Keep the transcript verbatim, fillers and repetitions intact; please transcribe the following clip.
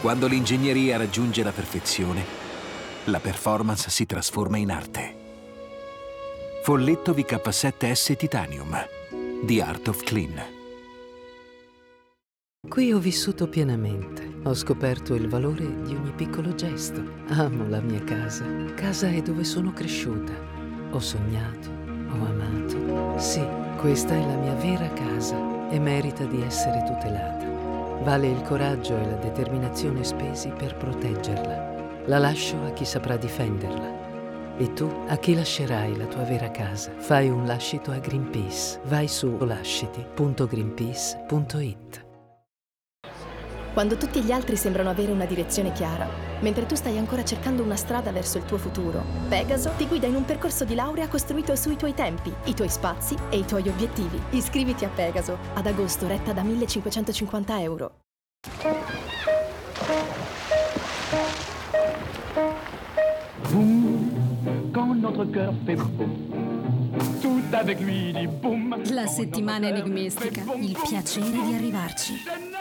Quando l'ingegneria raggiunge la perfezione, la performance si trasforma in arte. Folletto V K sette S Titanium. The Art of Clean. Qui ho vissuto pienamente. Ho scoperto il valore di ogni piccolo gesto. Amo la mia casa. Casa è dove sono cresciuta. Ho sognato, ho amato. Sì, questa è la mia vera casa e merita di essere tutelata. Vale il coraggio e la determinazione spesi per proteggerla. La lascio a chi saprà difenderla. E tu, a chi lascerai la tua vera casa? Fai un lascito a Greenpeace. Vai su lasciti punto greenpeace punto it. Quando tutti gli altri sembrano avere una direzione chiara, mentre tu stai ancora cercando una strada verso il tuo futuro, Pegaso ti guida in un percorso di laurea costruito sui tuoi tempi, i tuoi spazi e i tuoi obiettivi. Iscriviti a Pegaso, ad agosto retta da millecinquecentocinquanta euro. Boum, quand notre cœur fait boum, tout avec lui dit boum. La settimana enigmistica, il piacere di arrivarci.